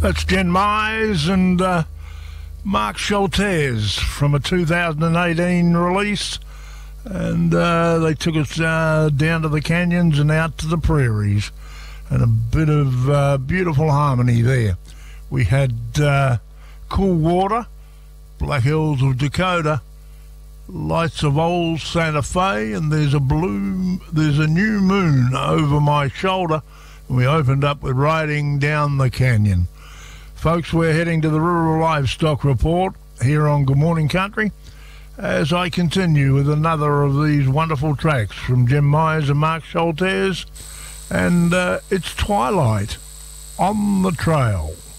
That's Jen Mize and Mark Schultes from a 2018 release. And they took us down to the canyons and out to the prairies. And a bit of beautiful harmony there. We had Cool Water, Black Hills of Dakota, Lights of Old Santa Fe, and there's a new moon over my shoulder. And we opened up with Riding Down the Canyon. Folks, we're heading to the Rural Livestock Report here on Good Morning Country as I continue with another of these wonderful tracks from Jim Myers and Mark Schultes, and it's Twilight on the Trail.